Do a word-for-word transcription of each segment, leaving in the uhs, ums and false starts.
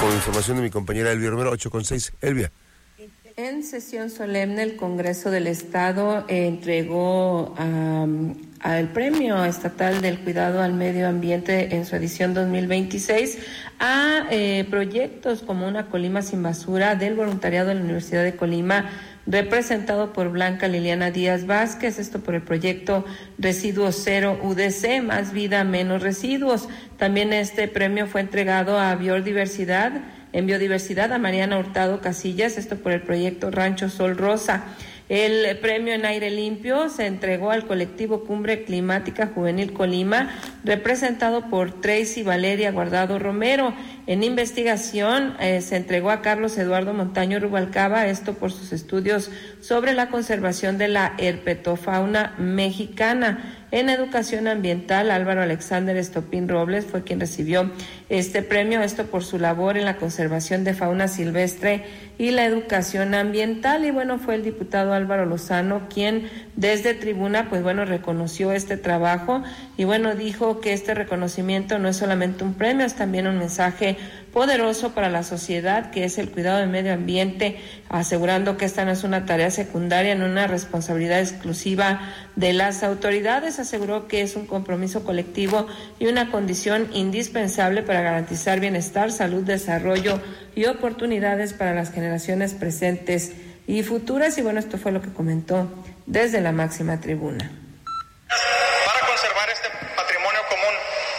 con información de mi compañera Elvia Romero, ocho con seis. Elvia. En sesión solemne, el Congreso del Estado eh, entregó um, al Premio Estatal del Cuidado al Medio Ambiente en su edición dos mil veintiséis a eh, proyectos como Una Colima sin Basura del voluntariado de la Universidad de Colima, representado por Blanca Liliana Díaz Vázquez, esto por el proyecto Residuos Cero U D C, Más Vida, Menos Residuos. También este premio fue entregado a Biodiversidad, en Biodiversidad a Mariana Hurtado Casillas, esto por el proyecto Rancho Sol Rosa. El premio en aire limpio se entregó al colectivo Cumbre Climática Juvenil Colima, representado por Tracy Valeria Guardado Romero. En investigación eh, se entregó a Carlos Eduardo Montaño Rubalcaba, esto por sus estudios sobre la conservación de la herpetofauna mexicana. En educación ambiental, Álvaro Alexander Estopín Robles fue quien recibió este premio, esto por su labor en la conservación de fauna silvestre y la educación ambiental. Y bueno, fue el diputado Álvaro Lozano quien desde tribuna, pues bueno, reconoció este trabajo y bueno, dijo que este reconocimiento no es solamente un premio, es también un mensaje poderoso para la sociedad, que es el cuidado del medio ambiente, asegurando que esta no es una tarea secundaria, no una responsabilidad exclusiva de las autoridades. Aseguró que es un compromiso colectivo y una condición indispensable para garantizar bienestar, salud, desarrollo y oportunidades para las generaciones presentes y futuras. Y bueno, esto fue lo que comentó desde la máxima tribuna. Para conservar este patrimonio común,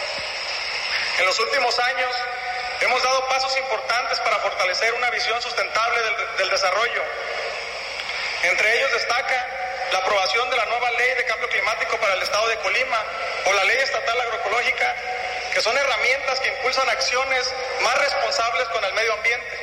en los últimos años hemos dado pasos importantes para fortalecer una visión sustentable del, del desarrollo. Entre ellos destaca la aprobación de la nueva Ley de Cambio Climático para el Estado de Colima o la Ley Estatal Agroecológica, que son herramientas que impulsan acciones más responsables con el medio ambiente.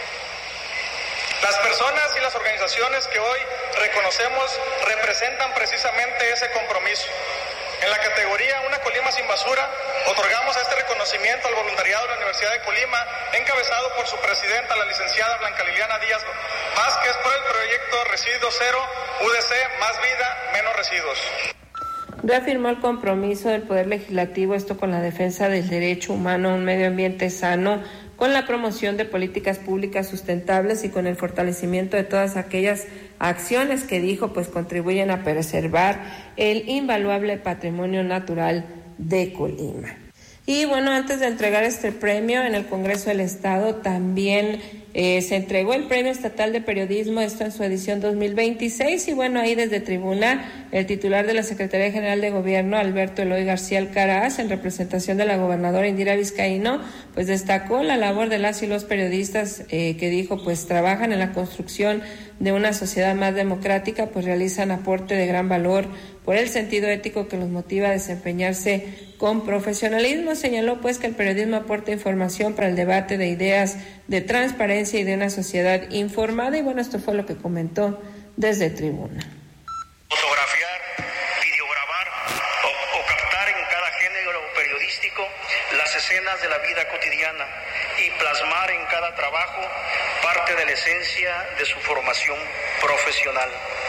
Las personas y las organizaciones que hoy reconocemos representan precisamente ese compromiso. En la categoría Una Colima sin Basura, otorgamos este reconocimiento al voluntariado de la Universidad de Colima, encabezado por su presidenta, la licenciada Blanca Liliana Díaz Vázquez, por el proyecto Residuos Cero U D C, Más Vida, Menos Residuos. Reafirmó el compromiso del Poder Legislativo, esto con la defensa del derecho humano a un medio ambiente sano, con la promoción de políticas públicas sustentables y con el fortalecimiento de todas aquellas acciones que dijo pues contribuyen a preservar el invaluable patrimonio natural de Colima. Y bueno, antes de entregar este premio en el Congreso del Estado también eh, se entregó el Premio Estatal de Periodismo, esto en su edición dos mil veintiséis, y bueno, ahí desde tribuna el titular de la Secretaría General de Gobierno, Alberto Eloy García Alcaraz, en representación de la gobernadora Indira Vizcaíno, pues destacó la labor de las y los periodistas eh, que dijo pues trabajan en la construcción de una sociedad más democrática, pues realizan aporte de gran valor por el sentido ético que los motiva a desempeñarse con profesionalismo. Señaló pues que el periodismo aporta información para el debate de ideas, de transparencia y de una sociedad informada. Y bueno, esto fue lo que comentó desde tribuna. Fotografiar, videograbar o, o captar en cada género periodístico las escenas de la vida cotidiana y plasmar en cada trabajo parte de la esencia de su formación profesional.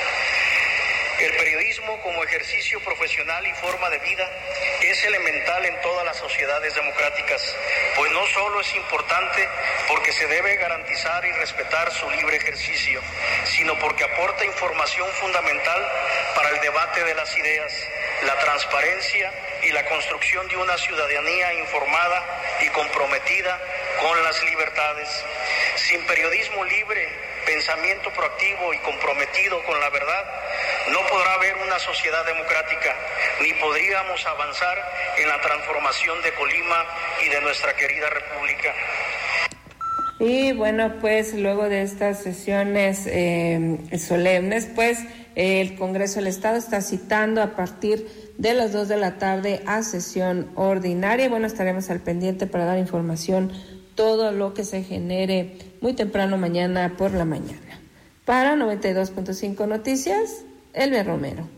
El periodismo como ejercicio profesional y forma de vida es elemental en todas las sociedades democráticas, pues no solo es importante porque se debe garantizar y respetar su libre ejercicio, sino porque aporta información fundamental para el debate de las ideas, la transparencia y la construcción de una ciudadanía informada y comprometida con las libertades. Sin periodismo libre, pensamiento proactivo y comprometido con la verdad, no podrá haber una sociedad democrática, ni podríamos avanzar en la transformación de Colima y de nuestra querida República. Y bueno, pues luego de estas sesiones eh, solemnes, pues eh, el Congreso del Estado está citando a partir de las dos de la tarde a sesión ordinaria. Y bueno, estaremos al pendiente para dar información todo lo que se genere muy temprano mañana por la mañana. Para noventa y dos punto cinco Noticias, Elvia Romero.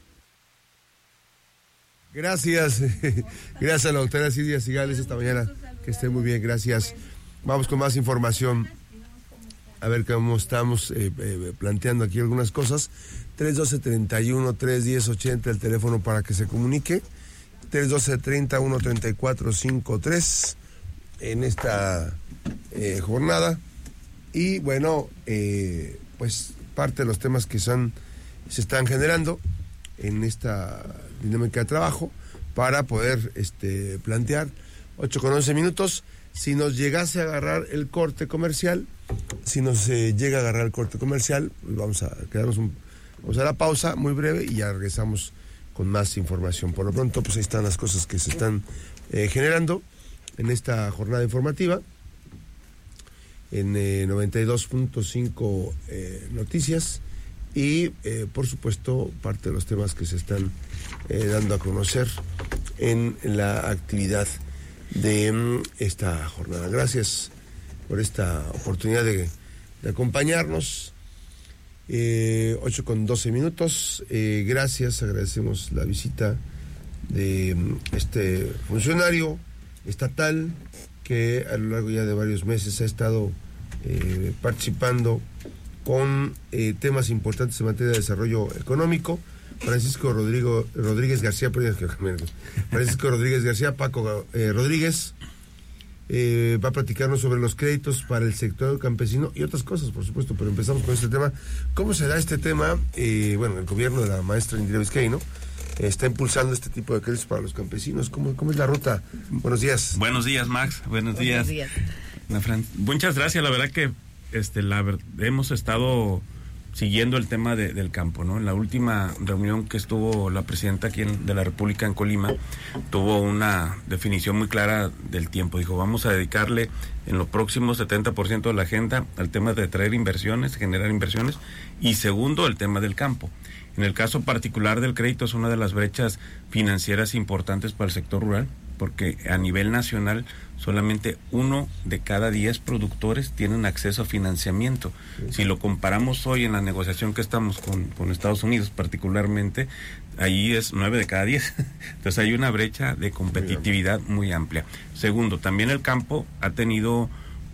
Gracias, gracias a la doctora Silvia Cigales esta mañana, que esté muy bien, gracias. Vamos con más información, a ver cómo estamos eh, eh, planteando aquí algunas cosas. tres doce treinta y uno, tres diez ochenta, el teléfono para que se comunique, tres doce treinta, uno treinta y cuatro cincuenta y tres, en esta eh, jornada. Y bueno, eh, pues parte de los temas que son, se están generando en esta dinámica de trabajo para poder este, plantear. Ocho con once minutos. Si nos llegase a agarrar el corte comercial, si nos eh, llega a agarrar el corte comercial, pues vamos a quedarnos un, vamos a la pausa muy breve y ya regresamos con más información. Por lo pronto, pues ahí están las cosas que se están eh, generando en esta jornada informativa en eh, noventa y dos punto cinco eh, Noticias y eh, por supuesto parte de los temas que se están eh, dando a conocer en la actividad de esta jornada. Gracias por esta oportunidad de, de acompañarnos. Eh, ocho con doce minutos. Eh, gracias, agradecemos la visita de este funcionario estatal que a lo largo ya de varios meses ha estado eh, participando con eh, temas importantes en materia de desarrollo económico. Francisco Rodrigo, Rodríguez García, Francisco Rodríguez García, Paco eh, Rodríguez, eh, va a platicarnos sobre los créditos para el sector campesino y otras cosas, por supuesto, pero empezamos con este tema. ¿Cómo se da este tema? Eh, bueno, el gobierno de la maestra Indira Vizcaíno eh, está impulsando este tipo de créditos para los campesinos. ¿Cómo, cómo es la ruta? Buenos días. Buenos días, Max. Buenos días. Buenos días. Muchas gracias. La verdad que este, la, hemos estado siguiendo el tema de, del campo, ¿no? En la última reunión que estuvo la presidenta aquí en, de la República en Colima, tuvo una definición muy clara del tiempo. Dijo, vamos a dedicarle en los próximos setenta por ciento de la agenda al tema de traer inversiones, generar inversiones, y segundo, el tema del campo. En el caso particular del crédito es una de las brechas financieras importantes para el sector rural, porque a nivel nacional solamente uno de cada diez productores tienen acceso a financiamiento. Si lo comparamos hoy en la negociación que estamos con, con Estados Unidos particularmente, ahí es nueve de cada diez. Entonces hay una brecha de competitividad muy amplia. Segundo, también el campo ha tenido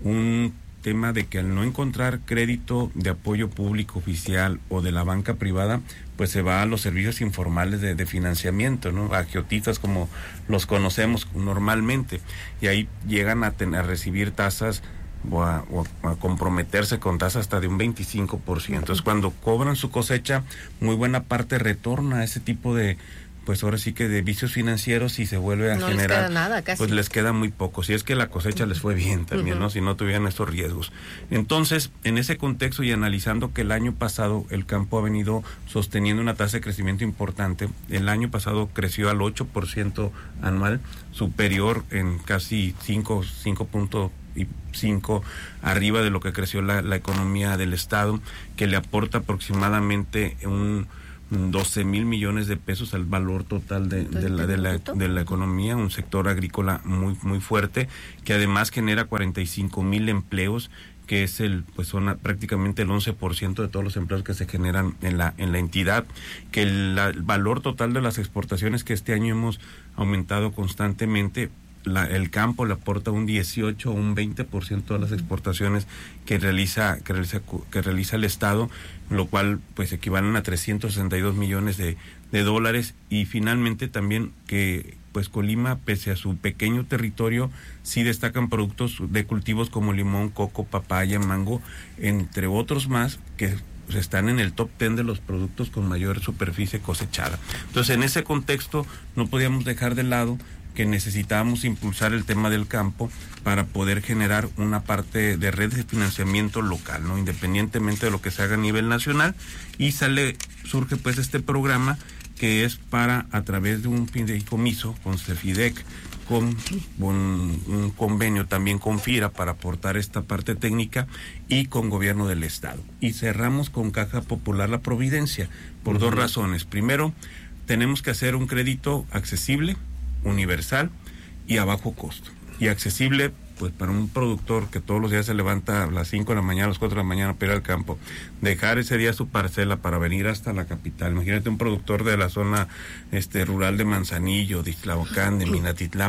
un tema de que al no encontrar crédito de apoyo público oficial o de la banca privada, pues se va a los servicios informales de, de financiamiento, ¿no? Agiotistas como los conocemos normalmente, y ahí llegan a, ten, a recibir tasas o a, o a comprometerse con tasas hasta de un veinticinco por ciento. Entonces, cuando cobran su cosecha, muy buena parte retorna a ese tipo de, pues ahora sí que de vicios financieros, y se vuelve a no generar, les queda nada, casi. Pues les queda muy poco, si es que la cosecha uh-huh. les fue bien también, uh-huh. ¿no? Si no tuvieran estos riesgos. Entonces, en ese contexto y analizando que el año pasado el campo ha venido sosteniendo una tasa de crecimiento importante, el año pasado creció al ocho por ciento anual, superior en casi cinco punto cinco arriba de lo que creció la, la economía del Estado, que le aporta aproximadamente un doce mil millones de pesos al valor total de, de, la, de, la, de la economía, un sector agrícola muy muy fuerte, que además genera cuarenta y cinco mil empleos, que es el pues son prácticamente el once por ciento de todos los empleos que se generan en la en la entidad, que el, la, el valor total de las exportaciones que este año hemos aumentado constantemente, La, el campo le aporta un dieciocho o un veinte por ciento de las exportaciones que realiza que realiza que realiza el Estado, lo cual pues equivalen a trescientos sesenta y dos millones de, de dólares. Y finalmente también que pues Colima, pese a su pequeño territorio, sí destacan productos de cultivos como limón, coco, papaya, mango, entre otros más, que están en el top diez de los productos con mayor superficie cosechada. Entonces, en ese contexto no podíamos dejar de lado que necesitábamos impulsar el tema del campo para poder generar una parte de red de financiamiento local, ¿no? Independientemente de lo que se haga a nivel nacional, y sale, surge pues este programa que es para, a través de un fideicomiso con Cefidec, con, con un convenio también con FIRA para aportar esta parte técnica, y con gobierno del Estado. Y cerramos con Caja Popular La Providencia, por uh-huh. dos razones. Primero, tenemos que hacer un crédito accesible, universal y a bajo costo. Y accesible, pues para un productor que todos los días se levanta a las cinco de la mañana, a las cuatro de la mañana para ir al campo, dejar ese día su parcela para venir hasta la capital. Imagínate un productor de la zona este rural de Manzanillo, de Ixtlahuacán, de Minatitlán,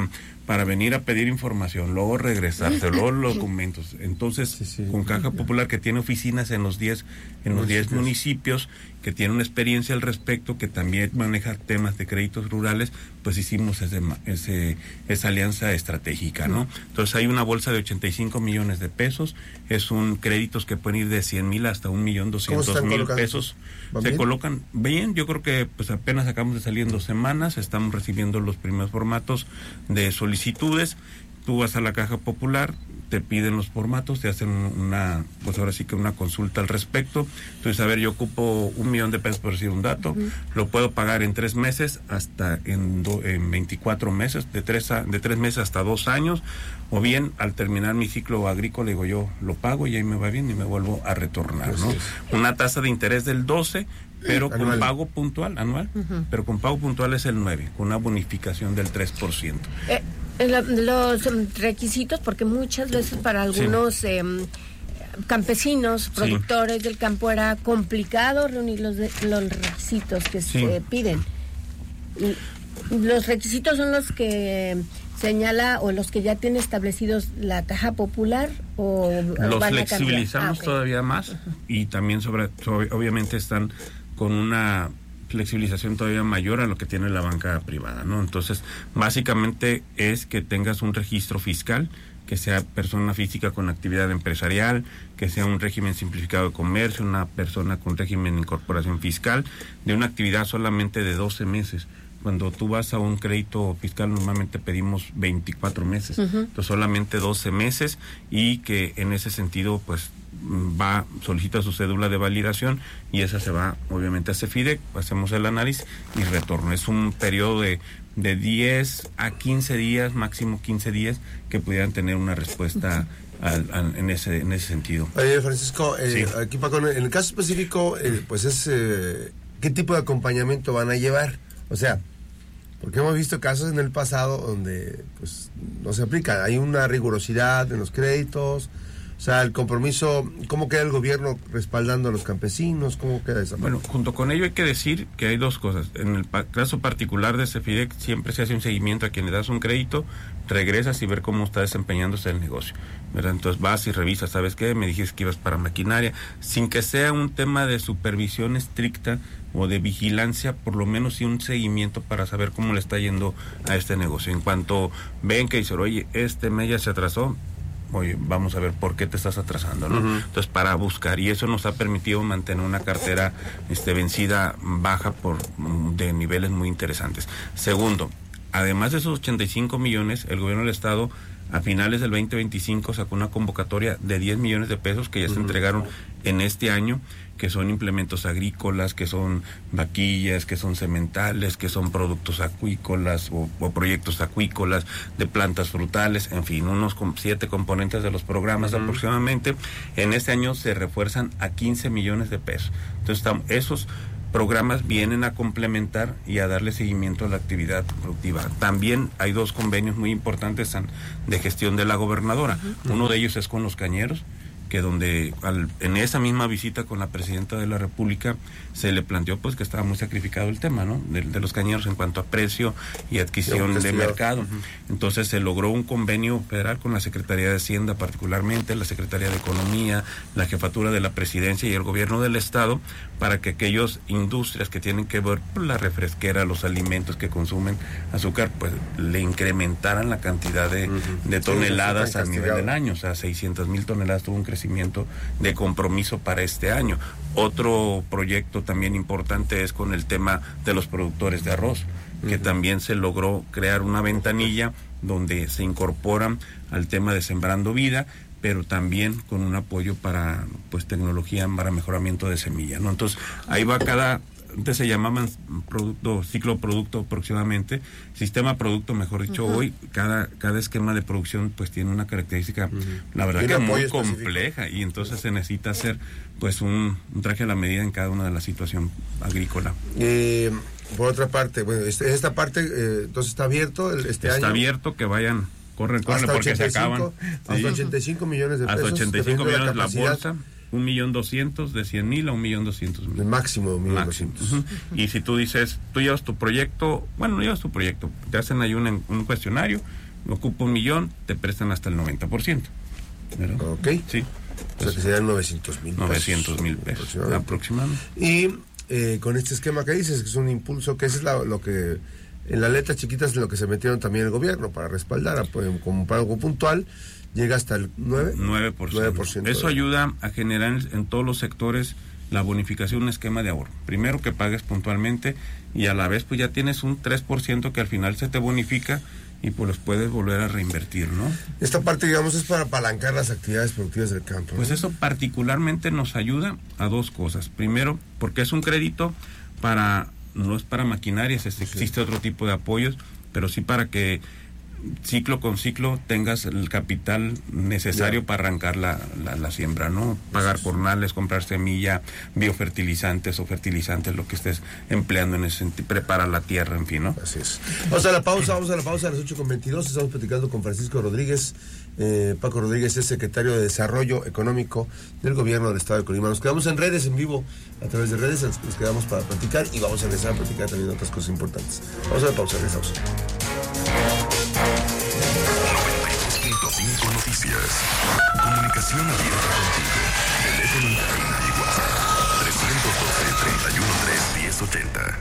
para venir a pedir información, luego regresarse, luego los documentos. Entonces, sí, sí. con Caja Popular, que tiene oficinas en los diez en los diez municipios, que tiene una experiencia al respecto, que también maneja temas de créditos rurales, pues hicimos ese, ese esa alianza estratégica, ¿no? Entonces hay una bolsa de ochenta y cinco millones de pesos, es un créditos que pueden ir de cien mil hasta un millón doscientos mil pesos. Se bien? colocan bien, yo creo que pues apenas acabamos de salir en dos semanas, estamos recibiendo los primeros formatos de solicitudes. Tú vas a la Caja Popular, te piden los formatos, te hacen una, pues ahora sí que una consulta al respecto. Entonces, a ver, yo ocupo un millón de pesos por decir un dato, uh-huh. lo puedo pagar en tres meses hasta en, do, en veinticuatro meses, de tres, a, de tres meses hasta dos años, o bien al terminar mi ciclo agrícola, digo yo, lo pago y ahí me va bien y me vuelvo a retornar, ¿no? Sí, sí. Una tasa de interés del doce, pero anual. Con pago puntual, anual, uh-huh. pero con pago puntual es el nueve, con una bonificación del tres por ciento. Eh. Los requisitos, porque muchas veces para algunos sí. eh, campesinos, productores sí. del campo era complicado reunir los, de, los requisitos que sí. se piden. Los requisitos son los que señala o los que ya tiene establecidos la Caja Popular o los van flexibilizamos ah, okay. todavía más uh-huh. y también sobre, sobre obviamente están con una flexibilización todavía mayor a lo que tiene la banca privada, ¿no? Entonces, básicamente es que tengas un registro fiscal, que sea persona física con actividad empresarial, que sea un régimen simplificado de comercio, una persona con régimen de incorporación fiscal, de una actividad solamente de doce meses. Cuando tú vas a un crédito fiscal normalmente pedimos veinticuatro meses, uh-huh. entonces solamente doce meses, y que en ese sentido pues va, solicita su cédula de validación y esa se va obviamente a CEFIDE, hacemos el análisis y retorno. Es un periodo de, de diez a quince días, máximo quince días, que pudieran tener una respuesta al, al, en ese en ese sentido. Oye, Francisco, eh, sí. aquí Paco, en el caso específico, eh, pues es eh, ¿qué tipo de acompañamiento van a llevar? O sea, porque hemos visto casos en el pasado donde pues no se aplica, hay una rigurosidad en los créditos. O sea, el compromiso, ¿cómo queda el gobierno respaldando a los campesinos? ¿Cómo queda esa parte? Bueno, junto con ello hay que decir que hay dos cosas. En el pa- caso particular de CEFIDE siempre se hace un seguimiento a quien le das un crédito, regresas y ver cómo está desempeñándose el negocio, ¿verdad? Entonces vas y revisas, ¿sabes qué? Me dijiste que ibas para maquinaria, sin que sea un tema de supervisión estricta o de vigilancia, por lo menos sí un seguimiento para saber cómo le está yendo a este negocio. En cuanto ven que dicen, oye, este mes ya se atrasó, oye, vamos a ver por qué te estás atrasando, ¿no? Uh-huh. Entonces, para buscar, y eso nos ha permitido mantener una cartera este, vencida baja por de niveles muy interesantes. Segundo, además de esos ochenta y cinco millones, el gobierno del Estado a finales del veinte veinticinco sacó una convocatoria de diez millones de pesos que ya uh-huh. se entregaron en este año, que son implementos agrícolas, que son vaquillas, que son sementales, que son productos acuícolas o, o proyectos acuícolas, de plantas frutales, en fin, unos com- siete componentes de los programas uh-huh. aproximadamente. En este año se refuerzan a quince millones de pesos. Entonces, tam- esos programas vienen a complementar y a darle seguimiento a la actividad productiva. También hay dos convenios muy importantes de gestión de la gobernadora. Uh-huh. Uno de ellos es con los cañeros, que donde al, en esa misma visita con la presidenta de la República se le planteó pues que estaba muy sacrificado el tema, ¿no? De, de los cañeros en cuanto a precio y adquisición de mercado. Uh-huh. Entonces se logró un convenio federal con la Secretaría de Hacienda, particularmente la Secretaría de Economía, la Jefatura de la Presidencia y el Gobierno del Estado, para que aquellas industrias que tienen que ver pues, la refresquera, los alimentos que consumen azúcar, pues le incrementaran la cantidad de, uh-huh. de toneladas sí, a nivel del año. O sea, seiscientas mil toneladas tuvo un crecimiento de compromiso para este año. Otro proyecto también importante es con el tema de los productores de arroz, uh-huh. que también se logró crear una ventanilla donde se incorporan al tema de Sembrando Vida, pero también con un apoyo para pues tecnología para mejoramiento de semilla, ¿no? Entonces, ahí va cada, antes se llamaban producto, ciclo producto aproximadamente, sistema producto, mejor dicho, uh-huh. hoy cada cada esquema de producción pues tiene una característica, uh-huh. la verdad que muy compleja específico. Y entonces se necesita hacer pues un, un traje a la medida en cada una de la situación agrícola. Eh, por otra parte, bueno, este, esta parte eh, entonces está abierto este está año. Está abierto, que vayan, corren, corren porque ochenta y cinco, se acaban. Hasta sí. ochenta y cinco millones de pesos. Hasta ochenta y cinco millones la, la bolsa. Un millón doscientos, de cien mil a un millón doscientos mil. El máximo de un millón doscientos. Uh-huh. Y si tú dices, tú llevas tu proyecto, bueno, no llevas tu proyecto, te hacen ahí un, un cuestionario, ocupa un millón, te prestan hasta el noventa por ciento. ¿Verdad? Ok. Sí. O sea que serían novecientos mil pesos. novecientos mil pesos aproximadamente. aproximadamente. Y eh, con este esquema que dices, que es un impulso, que ese es la, lo que, en las letras chiquitas, en lo que se metieron también el gobierno para respaldar, a, como para algo puntual, llega hasta el nueve por ciento. nueve por ciento. nueve por ciento Eso de... ayuda a generar en, en todos los sectores la bonificación, un esquema de ahorro. Primero que pagues puntualmente y a la vez pues ya tienes un tres por ciento que al final se te bonifica y pues los puedes volver a reinvertir, ¿no? Esta parte, digamos, es para apalancar las actividades productivas del campo, ¿no? Pues eso particularmente nos ayuda a dos cosas. Primero, porque es un crédito para, no es para maquinarias, es, existe sí. otro tipo de apoyos, pero sí para que ciclo con ciclo tengas el capital necesario yeah. para arrancar la, la, la siembra, ¿no? Pagar jornales, comprar semilla, biofertilizantes o fertilizantes, lo que estés empleando en ese sentido, preparar la tierra, en fin, ¿no? Así es. Vamos a la pausa, vamos a la pausa a las ocho con veintidós. Estamos platicando con Francisco Rodríguez. Eh, Paco Rodríguez es secretario de Desarrollo Económico del Gobierno del Estado de Colima. Nos quedamos en redes, en vivo, a través de redes, nos quedamos para platicar y vamos a regresar a platicar también otras cosas importantes. Vamos a la pausa, regresamos. cinco Noticias. Comunicación abierta contigo. Teléfono en cabina y WhatsApp. trescientos doce, treinta y uno, tres, diez ochenta.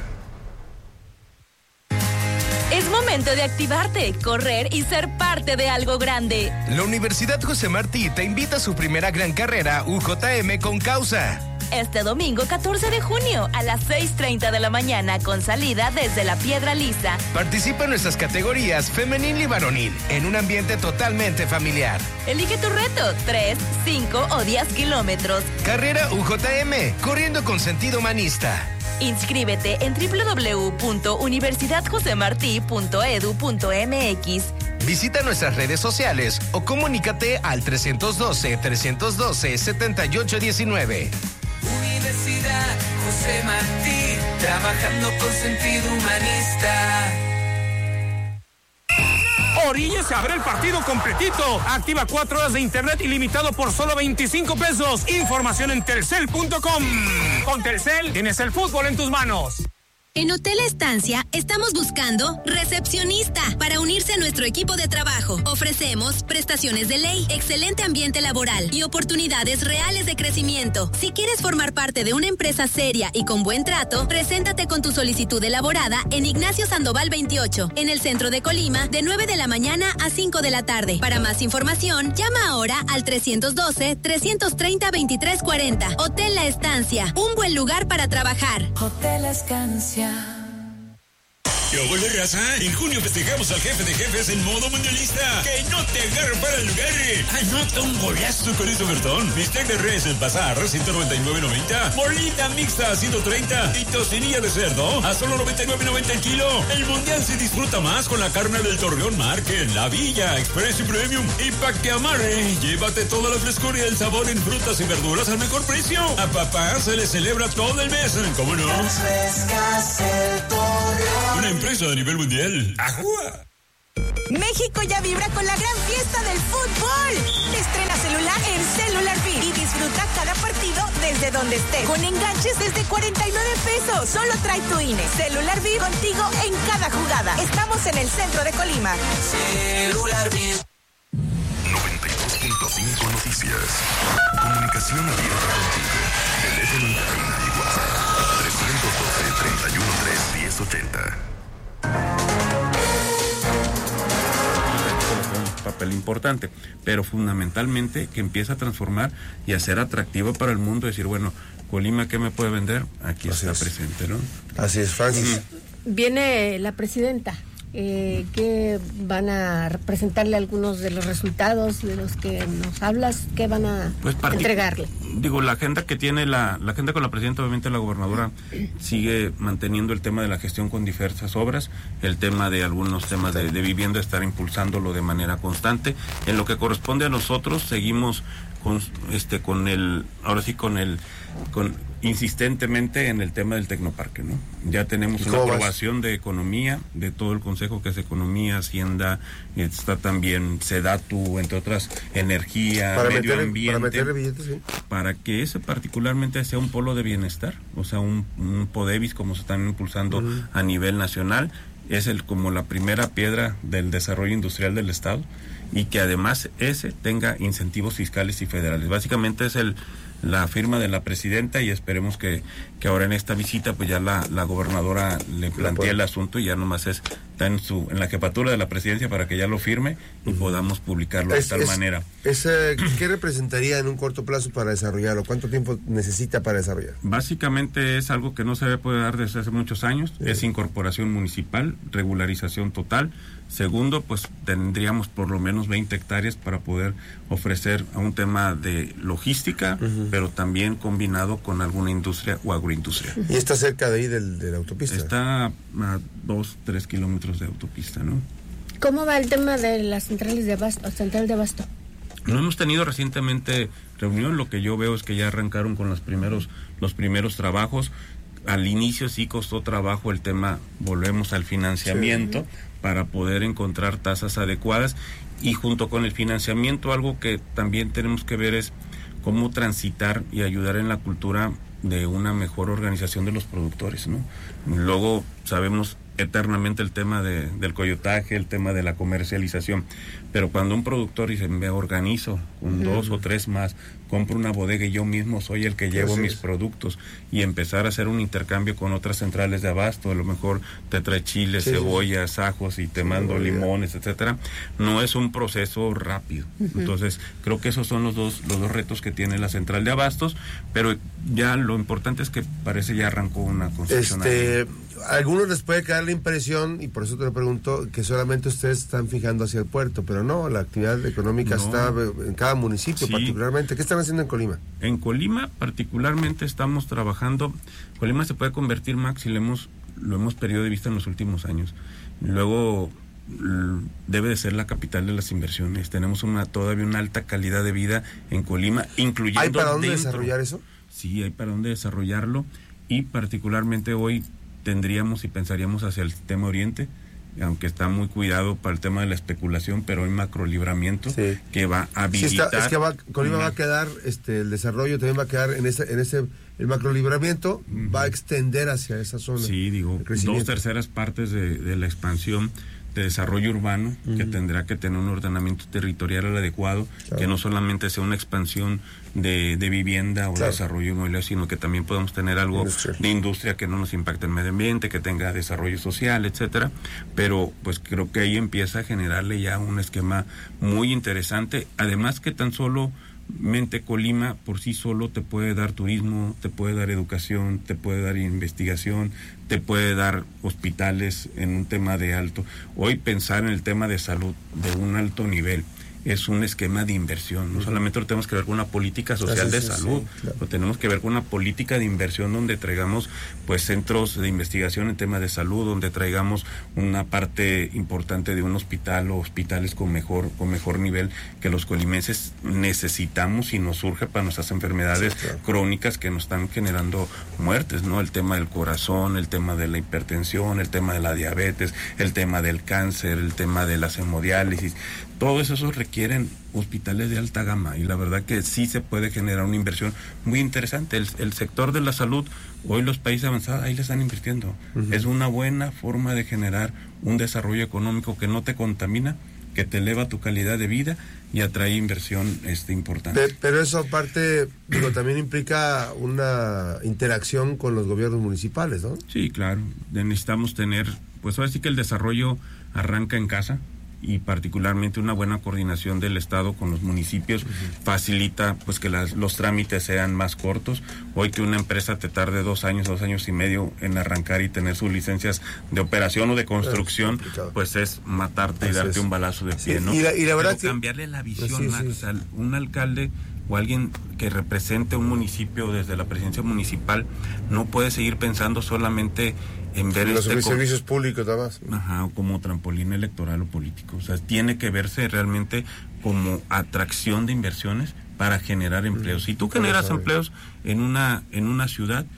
Es momento de activarte, correr y ser parte de algo grande. La Universidad José Martí te invita a su primera gran carrera U J M con causa. Este domingo catorce de junio a las seis treinta de la mañana con salida desde La Piedra Lisa. Participa en nuestras categorías femenil y varonil en un ambiente totalmente familiar. Elige tu reto, tres, cinco o diez kilómetros. Carrera U J M, corriendo con sentido humanista. Inscríbete en doble u doble u doble u punto universidad jose martí punto e d u punto m x. Visita nuestras redes sociales o comunícate al trescientos doce, trescientos doce, setenta y ocho diecinueve. Universidad José Martí, trabajando con sentido humanista. Orilla se abre el partido completito. Activa cuatro horas de internet ilimitado por solo veinticinco pesos. Información en telcel punto com. Con Telcel tienes el fútbol en tus manos. En Hotel Estancia estamos buscando recepcionista para unirse a nuestro equipo de trabajo. Ofrecemos prestaciones de ley, excelente ambiente laboral y oportunidades reales de crecimiento. Si quieres formar parte de una empresa seria y con buen trato, preséntate con tu solicitud elaborada en Ignacio Sandoval veintiocho, en el centro de Colima, de nueve de la mañana a cinco de la tarde. Para más información, llama ahora al trescientos doce, trescientos treinta, veintitrés cuarenta. Hotel La Estancia, un buen lugar para trabajar. Hotel Estancia. ¿Qué hubo, raza? En junio festejamos al jefe de jefes en modo mundialista. ¡Que no te agarre para el lugar! ¡Anota un golazo con ese ofertón! Bistec de res en Bazar, ciento noventa y nueve noventa. Molita mixta a ciento treinta. Y tocinilla de cerdo a solo noventa y nueve noventa el kilo. El mundial se disfruta más con la carne del Torreón Market, La Villa, Express y Premium. Y pa' que amarre, llévate toda la frescura y el sabor en frutas y verduras al mejor precio. A papá se le celebra todo el mes. ¿Cómo no? Una empresa a nivel mundial. ¡Ajúa! México ya vibra con la gran fiesta del fútbol. Estrena celular en Cellular Beat y disfruta cada partido desde donde esté. Con enganches desde cuarenta y nueve pesos. Solo trae tu I N E. Cellular Beat contigo en cada jugada. Estamos en el centro de Colima. Cellular Beat. noventa y dos punto cinco Noticias. Comunicación abierta contigo. Teléfono en cabina y WhatsApp. trescientos doce, treinta y uno, tres, diez ochenta. Un papel importante, pero fundamentalmente que empieza a transformar y a ser atractivo para el mundo, decir, bueno, Colima, ¿qué me puede vender? Aquí Así está es. presente, ¿no? Así es, Francis. Viene la presidenta, eh, que van a presentarle algunos de los resultados de los que nos hablas, que van a pues part- entregarle. Digo, la agenda que tiene la, la agenda con la presidenta, obviamente la gobernadora sigue manteniendo el tema de la gestión con diversas obras, el tema de algunos temas de, de vivienda, estar impulsándolo de manera constante. En lo que corresponde a nosotros, seguimos con este con el ahora sí con el con insistentemente en el tema del Tecnoparque, ¿no? Ya tenemos una aprobación vas? de economía de todo el consejo, que es economía, hacienda, está también Sedatu, entre otras, energía, para medio meter, ambiente, para meterle billetes, sí. Para que ese particularmente sea un polo de bienestar, o sea, un, un Podevis como se están impulsando uh-huh. a nivel nacional, es el como la primera piedra del desarrollo industrial del Estado, y que además ese tenga incentivos fiscales y federales. Básicamente es el la firma de la presidenta, y esperemos que, que ahora en esta visita pues ya la, la gobernadora le plantee el asunto, y ya nomás es está en su en la jefatura de la presidencia para que ya lo firme y uh-huh. podamos publicarlo es, de tal es, manera. Es, eh, ¿Qué representaría en un corto plazo para desarrollarlo? ¿Cuánto tiempo necesita para desarrollar? Básicamente es algo que no se puede dar desde hace muchos años, sí. Es incorporación municipal, regularización total. Segundo, pues tendríamos por lo menos veinte hectáreas para poder ofrecer a un tema de logística, uh-huh. pero también combinado con alguna industria o agroindustria. ¿Y está cerca de ahí del, de la autopista? Está a dos, tres kilómetros de autopista, ¿no? ¿Cómo va el tema de las centrales de abasto, central de abasto? No hemos tenido recientemente reunión, lo que yo veo es que ya arrancaron con los primeros, los primeros trabajos. Al inicio sí costó trabajo el tema, volvemos al financiamiento, sí. para poder encontrar tasas adecuadas, y junto con el financiamiento algo que también tenemos que ver es cómo transitar y ayudar en la cultura de una mejor organización de los productores, ¿no? Luego sabemos eternamente el tema de, del coyotaje, el tema de la comercialización, pero cuando un productor dice, me organizo con uh-huh. dos o tres más, compro una bodega y yo mismo soy el que llevo mis productos, y empezar a hacer un intercambio con otras centrales de abasto, a lo mejor te trae chiles, sí, cebollas, sí. ajos y te sí, mando limones, etcétera, no es un proceso rápido. Uh-huh. Entonces creo que esos son los dos los dos retos que tiene la central de abastos, pero ya lo importante es que parece ya arrancó una concesionaria. Este, a algunos les puede quedar la impresión, y por eso te lo pregunto, que solamente ustedes están fijando hacia el puerto, pero no, la actividad económica no. está en cada municipio, sí. particularmente. ¿Qué están haciendo en Colima? En Colima particularmente estamos trabajando. Colima se puede convertir, Max, si lo hemos, lo hemos perdido de vista en los últimos años. Luego debe de ser la capital de las inversiones. Tenemos una todavía una alta calidad de vida en Colima, incluyendo ¿Hay para dónde dentro. desarrollar eso? Sí, hay para dónde desarrollarlo, y particularmente hoy tendríamos y pensaríamos hacia el tema oriente, aunque está muy cuidado para el tema de la especulación, pero hay macrolibramiento sí. que va a habilitar. Sí, está, es que va, Colima una... va a quedar, este, el desarrollo también va a quedar en ese, en ese, el macrolibramiento uh-huh. va a extender hacia esa zona. Sí, digo, dos terceras partes de, de la expansión de desarrollo urbano, uh-huh. que tendrá que tener un ordenamiento territorial adecuado, claro. que no solamente sea una expansión de, de vivienda o claro. de desarrollo inmobiliario, sino que también podamos tener algo industria. de industria que no nos impacte el medio ambiente, que tenga desarrollo social, etcétera. Pero pues creo que ahí empieza a generarle ya un esquema muy interesante, además que tan solo Mente Colima por sí solo te puede dar turismo, te puede dar educación, te puede dar investigación, te puede dar hospitales en un tema de alto. Hoy pensar en el tema de salud de un alto nivel es un esquema de inversión. No solamente lo tenemos que ver con una política social sí, sí, de salud, sí, claro. lo tenemos que ver con una política de inversión donde traigamos pues centros de investigación en temas de salud, donde traigamos una parte importante de un hospital o hospitales con mejor con mejor nivel que los colimenses necesitamos y nos surge para nuestras enfermedades sí, claro. crónicas que nos están generando muertes, ¿no? El tema del corazón, el tema de la hipertensión, el tema de la diabetes, el tema del cáncer, el tema de las hemodiálisis. Todos esos requieren hospitales de alta gama, y la verdad que sí se puede generar una inversión muy interesante. El, el sector de la salud, hoy los países avanzados ahí le están invirtiendo. Uh-huh. Es una buena forma de generar un desarrollo económico que no te contamina, que te eleva tu calidad de vida y atrae inversión este importante. Pero, pero eso aparte, digo, también implica una interacción con los gobiernos municipales, ¿no? Sí, claro. Necesitamos tener, pues ahora sí que el desarrollo arranca en casa, y particularmente una buena coordinación del Estado con los municipios uh-huh. facilita pues que las, los trámites sean más cortos. Hoy que una empresa te tarde dos años, dos años y medio en arrancar y tener sus licencias de operación o de construcción, es pues es matarte Así y darte es. un balazo de pie, sí, ¿no? Y la, y la verdad Pero cambiarle la visión, pues sí, Max, sí. o sea, un alcalde o alguien que represente un municipio desde la presidencia municipal no puede seguir pensando solamente en ver los este servicios co- públicos además. Ajá, como trampolín electoral o político. O sea, tiene que verse realmente como atracción de inversiones para generar empleos. Si tú generas empleos en una en una ciudad,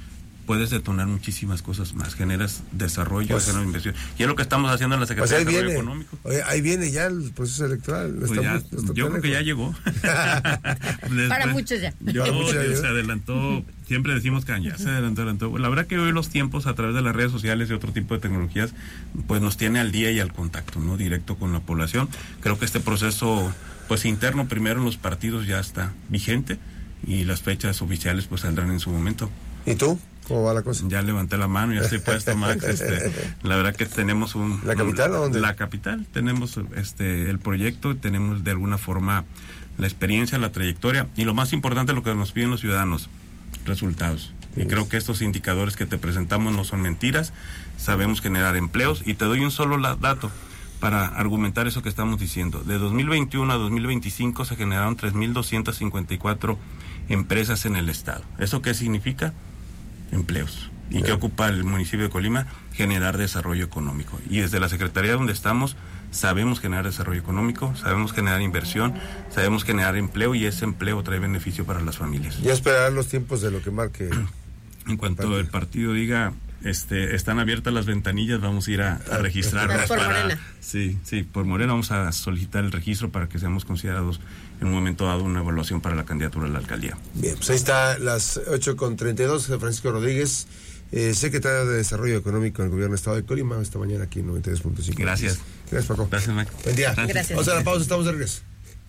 puedes detonar muchísimas cosas más, generas desarrollo, Pues- generas inversión. Y es lo que estamos haciendo en la Pues Secretaría ahí de Desarrollo viene, Económico. oye, ahí viene ya el proceso electoral. Pues Está ya, muy- está yo creo que ya lejos. llegó. Para muchos ya. Yo, Para muchos ya llegó. se adelantó, siempre decimos que ya se adelantó, adelantó. La verdad que hoy los tiempos a través de las redes sociales y otro tipo de tecnologías, pues nos tiene al día y al contacto, ¿no? Directo con la población. Creo que este proceso, pues interno primero en los partidos ya está vigente y las fechas oficiales pues saldrán en su momento. ¿Y tú? ¿Cómo va la cosa? Ya levanté la mano, ya estoy puesto, Max. Este, la verdad que tenemos un... ¿La capital o dónde? La capital. Tenemos este el proyecto, tenemos de alguna forma la experiencia, la trayectoria y lo más importante, lo que nos piden los ciudadanos, resultados. Y creo que estos indicadores que te presentamos no son mentiras, sabemos generar empleos y te doy un solo la- dato para argumentar eso que estamos diciendo. De dos mil veintiuno a dos mil veinticinco se generaron tres mil doscientas cincuenta y cuatro empresas en el estado. ¿Eso qué significa? Empleos. ¿Y qué ocupa el municipio de Colima? Generar desarrollo económico. Y desde la Secretaría donde estamos, sabemos generar desarrollo económico, sabemos generar inversión, sabemos generar empleo y ese empleo trae beneficio para las familias. Ya esperar los tiempos de lo que marque. En cuanto el partido diga, este, están abiertas las ventanillas, vamos a ir a, a registrarnos. Por para- Morena. Sí, sí, por Morena vamos a solicitar el registro para que seamos considerados en un momento dado una evaluación para la candidatura a la alcaldía. Bien, pues ahí está las ocho con treinta y dos, Francisco Rodríguez, eh, secretario de Desarrollo Económico en el Gobierno del Estado de Colima, esta mañana aquí en noventa y dos punto cinco. Gracias. Gracias, Paco. Gracias, Mike. Buen día. Gracias. Vamos a la pausa, estamos de regreso.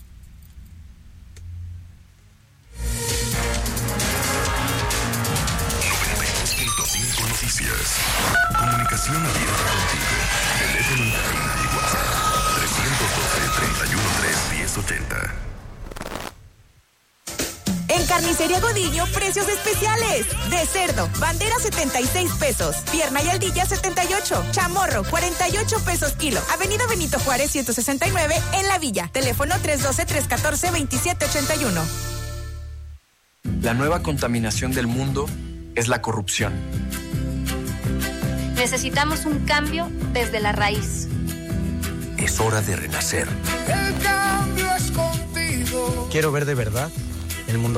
noventa y dos punto cinco Noticias. Comunicación abierta contigo. Teléfono en cabina y WhatsApp. trescientos doce, treinta y uno, tres, diez ochenta. En Carnicería Godiño, precios especiales. De cerdo, bandera setenta y seis pesos. Pierna y aldilla setenta y ocho. Chamorro, cuarenta y ocho pesos kilo. Avenida Benito Juárez ciento sesenta y nueve en La Villa. Teléfono tres uno dos, tres uno cuatro, veintisiete ochenta y uno. La nueva contaminación del mundo es la corrupción. Necesitamos un cambio desde la raíz. Es hora de renacer. El cambio es contigo. Quiero ver de verdad el mundo